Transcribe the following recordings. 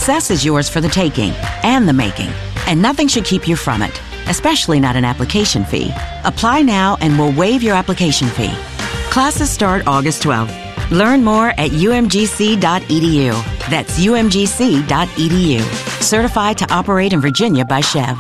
Success is yours for the taking and the making, and nothing should keep you from it, especially not an application fee. Apply now and we'll waive your application fee. Classes start August 12th. Learn more at umgc.edu. That's umgc.edu. Certified to operate in Virginia by Chev.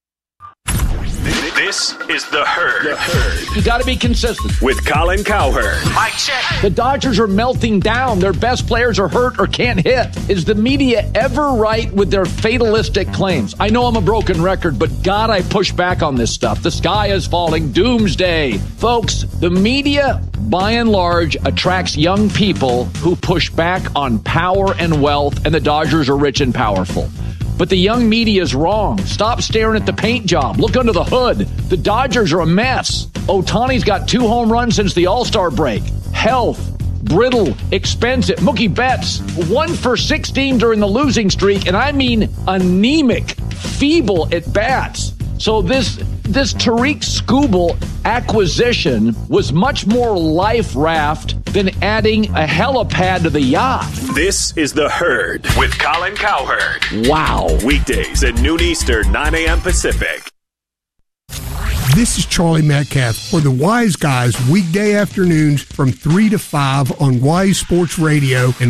This is The Herd. The Herd. You got to be consistent. With Colin Cowherd. Mic check. The Dodgers are melting down. Their best players are hurt or can't hit. Is the media ever right with their fatalistic claims? I know I'm a broken record, but God, I push back on this stuff. The sky is falling. Doomsday. Folks, the media, by and large, attracts young people who push back on power and wealth, and the Dodgers are rich and powerful. But the young media is wrong. Stop staring at the paint job. Look under the hood. The Dodgers are a mess. Ohtani's got 2 home runs since the All-Star break. Health, brittle, expensive. Mookie Betts, 1 for 16 during the losing streak, and I mean anemic, feeble at bats. So this Tariq Skubal acquisition was much more life raft than adding a helipad to the yacht. This is The Herd with Colin Cowherd. Wow. Weekdays at noon Eastern, 9 a.m. Pacific. This is Charlie Metcalf for the Wise Guys weekday afternoons from 3 to 5 on Wise Sports Radio and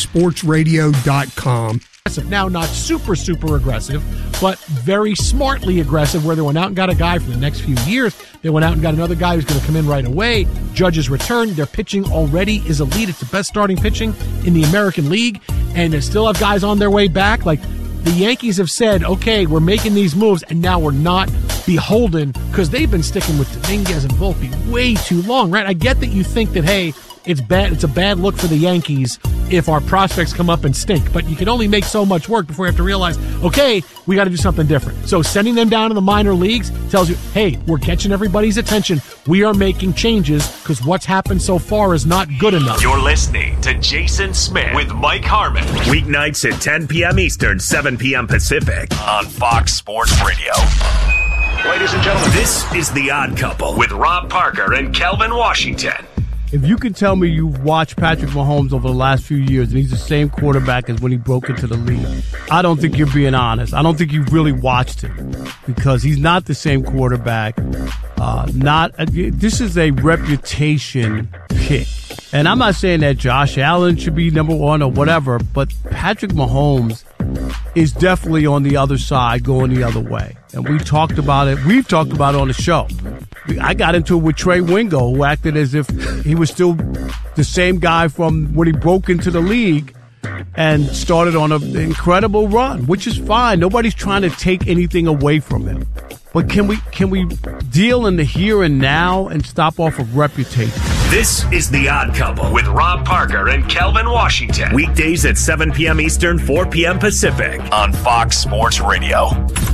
wisesportsradio.com. Now, not super aggressive, but very smartly aggressive, where they went out and got a guy for the next few years. They went out and got another guy who's going to come in right away. Judge's return. Their pitching already is elite. It's the best starting pitching in the American League, and they still have guys on their way back. Like, the Yankees have said, okay, we're making these moves, and now we're not beholden, because they've been sticking with Dominguez and Volpe way too long, right? I get that you think that, hey, it's bad. It's a bad look for the Yankees if our prospects come up and stink. But you can only make so much work before you have to realize, okay, we got to do something different. So sending them down to the minor leagues tells you, hey, we're catching everybody's attention. We are making changes because what's happened so far is not good enough. You're listening to Jason Smith with Mike Harmon. Weeknights at 10 p.m. Eastern, 7 p.m. Pacific on Fox Sports Radio. Ladies and gentlemen, this is The Odd Couple with Rob Parker and Kelvin Washington. If you can tell me you've watched Patrick Mahomes over the last few years and he's the same quarterback as when he broke into the league, I don't think you're being honest. I don't think you've really watched him, because he's not the same quarterback. This is a reputation pick. And I'm not saying that Josh Allen should be number one or whatever, but Patrick Mahomes is definitely on the other side, going the other way. And we talked about it. We've talked about it on the show. I got into it with Trey Wingo, who acted as if he was still the same guy from when he broke into the league and started on an incredible run, which is fine. Nobody's trying to take anything away from him. But can we deal in the here and now and stop off of reputation? This is The Odd Couple with Rob Parker and Kelvin Washington. Weekdays at 7 p.m. Eastern, 4 p.m. Pacific on Fox Sports Radio.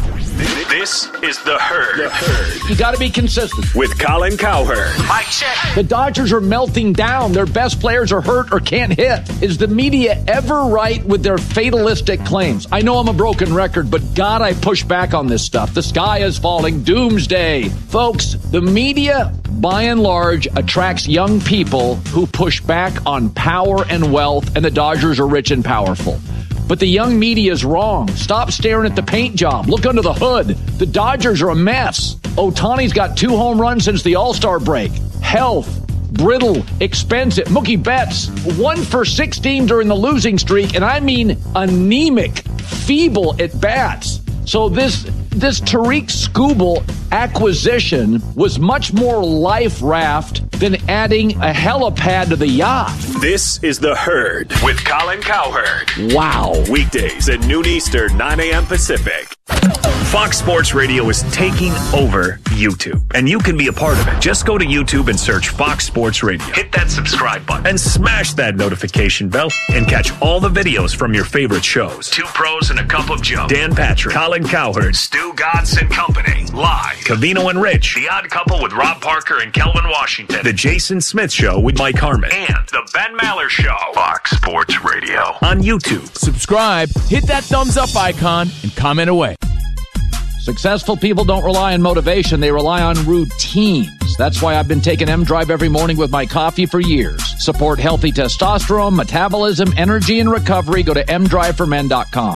This is The Herd. The Herd. You got to be consistent. With Colin Cowherd. Mic check. The Dodgers are melting down. Their best players are hurt or can't hit. Is the media ever right with their fatalistic claims? I know I'm a broken record, but God, I push back on this stuff. The sky is falling. Doomsday. Folks, the media, by and large, attracts young people who push back on power and wealth, and the Dodgers are rich and powerful. But the young media is wrong. Stop staring at the paint job. Look under the hood. The Dodgers are a mess. Ohtani's got 2 home runs since the All-Star break. Health, brittle, expensive. Mookie Betts, 1 for 16 during the losing streak, and I mean anemic, feeble at bats. So this Tariq Skubal acquisition was much more life raft than adding a helipad to the yacht. This is The Herd with Colin Cowherd. Wow. Weekdays at noon Eastern, 9 a.m. Pacific. Fox Sports Radio is taking over YouTube, and you can be a part of it. Just go to YouTube and search Fox Sports Radio. Hit that subscribe button and smash that notification bell and catch all the videos from your favorite shows. 2 Pros and a Cup of Joe. Dan Patrick, Colin Cowherd, Stu Godson Company. Live. Covino and Rich. The Odd Couple with Rob Parker and Kelvin Washington. The Jason Smith Show with Mike Harmon. And The Ben Maller Show. Fox Sports Radio. On YouTube. Subscribe, hit that thumbs up icon, and comment away. Successful people don't rely on motivation. They rely on routines. That's why I've been taking M-Drive every morning with my coffee for years. Support healthy testosterone, metabolism, energy, and recovery. Go to mdriveformen.com.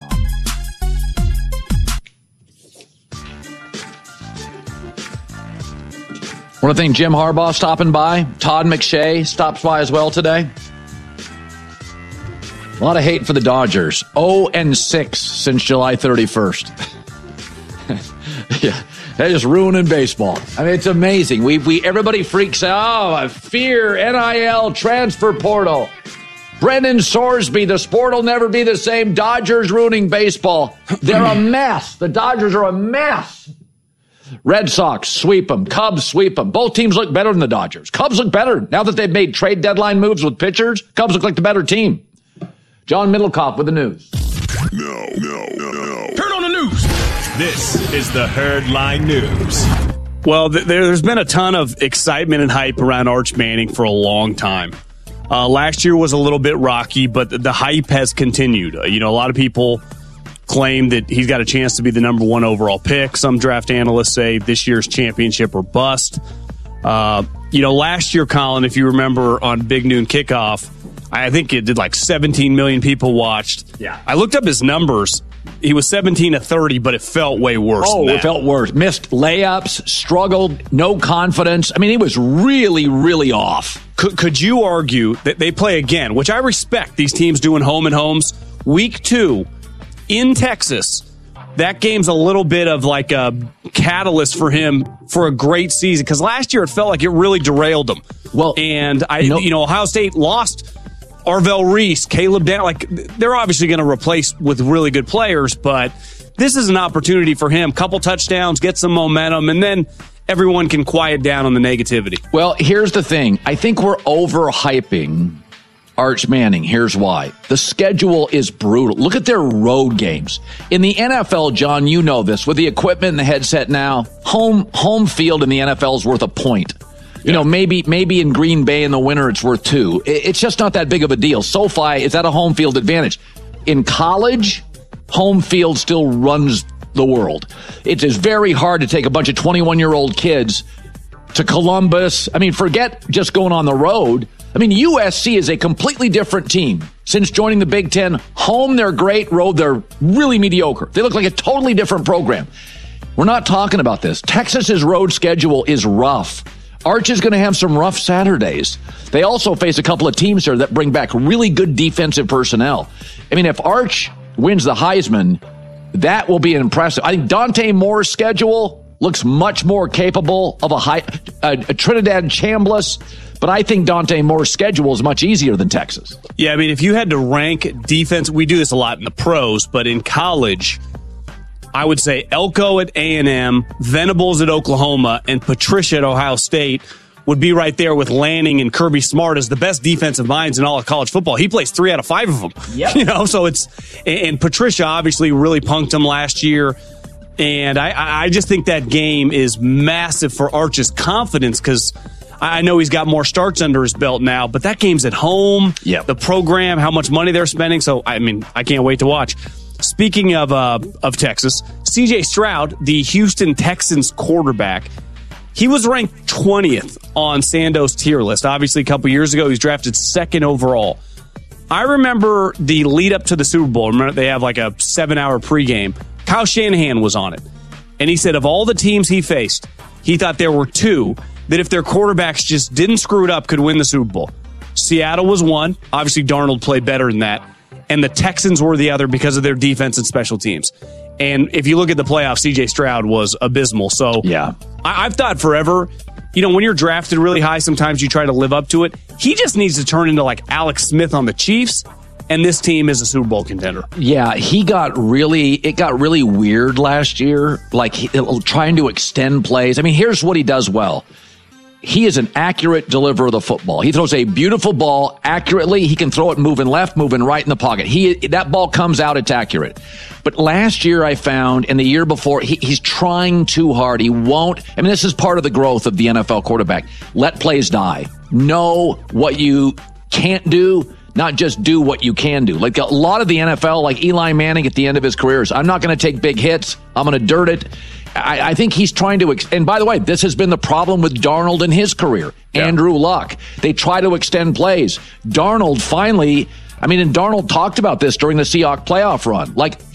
Want to thank Jim Harbaugh stopping by. Todd McShay stops by as well today. A lot of hate for the Dodgers. 0-6 since July 31st. Yeah, they're just ruining baseball. I mean, it's amazing. Everybody freaks out. Oh, fear, NIL, transfer portal. Brendan Sorsby, the sport will never be the same. Dodgers ruining baseball. They're a mess. The Dodgers are a mess. Red Sox, sweep them. Cubs, sweep them. Both teams look better than the Dodgers. Cubs look better. Now that they've made trade deadline moves with pitchers, Cubs look like the better team. John Middlecoff with the news. No. Turn on the news. This is the Herdline News. Well, there's been a ton of excitement and hype around Arch Manning for a long time. Last year was a little bit rocky, but the hype has continued. A lot of people claim that he's got a chance to be the number one overall pick. Some draft analysts say this year's championship or bust. Last year, Colin, if you remember on Big Noon Kickoff, I think it did like 17 million people watched. Yeah. I looked up his numbers. He was 17-30, but it felt way worse than that. It felt worse. Missed layups, struggled, no confidence. I mean, he was really, really off. Could you argue that they play again, which I respect these teams doing home and homes, week 2 in Texas? That game's a little bit of like a catalyst for him for a great season, because last year it felt like it really derailed him. Well, and Ohio State lost Arvell Reese, Caleb Down. Like, they're obviously going to replace with really good players, but this is an opportunity for him. Couple touchdowns, get some momentum, and then everyone can quiet down on the negativity. Well, here's the thing. I think we're overhyping Arch Manning. Here's why. The schedule is brutal. Look at their road games. In the NFL, John, you know this, with the equipment and the headset now, home field in the NFL is worth a point. Maybe in Green Bay in the winter it's worth 2. It's just not that big of a deal. SoFi is at a home field advantage. In college, home field still runs the world. It is very hard to take a bunch of 21-year-old kids to Columbus. I mean, forget just going on the road. I mean, USC is a completely different team. Since joining the Big Ten, home they're great, road they're really mediocre. They look like a totally different program. We're not talking about this. Texas's road schedule is rough. Arch is going to have some rough Saturdays. They also face a couple of teams here that bring back really good defensive personnel. I mean, if Arch wins the Heisman, that will be impressive. I think Dante Moore's schedule looks much more capable of a Trinidad Chambliss, but I think Dante Moore's schedule is much easier than Texas. Yeah, I mean, if you had to rank defense, we do this a lot in the pros, but in college, I would say Elko at A&M, Venables at Oklahoma, and Patricia at Ohio State would be right there with Lanning and Kirby Smart as the best defensive minds in all of college football. He plays 3 out of 5 of them. Yep. So and Patricia obviously really punked him last year. And I just think that game is massive for Arch's confidence, because I know he's got more starts under his belt now, but that game's at home. Yep. The program, how much money they're spending. So, I mean, I can't wait to watch. Speaking of Texas, C.J. Stroud, the Houston Texans quarterback, he was ranked 20th on Sando's tier list. Obviously, a couple years ago, he was drafted 2nd overall. I remember the lead up to the Super Bowl. Remember, they have like a 7-hour pregame. Kyle Shanahan was on it. And he said of all the teams he faced, he thought there were 2 that if their quarterbacks just didn't screw it up could win the Super Bowl. Seattle was one. Obviously, Darnold played better than that. And the Texans were the other because of their defense and special teams. And if you look at the playoffs, C.J. Stroud was abysmal. So yeah, I've thought forever, when you're drafted really high, sometimes you try to live up to it. He just needs to turn into like Alex Smith on the Chiefs, and this team is a Super Bowl contender. Yeah, it got really weird last year, like trying to extend plays. I mean, here's what he does well. He is an accurate deliverer of the football. He throws a beautiful ball accurately. He can throw it moving left, moving right in the pocket. That ball comes out, it's accurate. But last year I found, and the year before, he's trying too hard. He won't. I mean, this is part of the growth of the NFL quarterback. Let plays die. Know what you can't do, not just do what you can do. Like a lot of the NFL, like Eli Manning at the end of his career, is I'm not going to take big hits. I'm going to dirt it. I think he's trying to, and by the way, this has been the problem with Darnold in his career. Yeah. Andrew Luck. They try to extend plays. Darnold finally, and Darnold talked about this during the Seahawks playoff run. Like,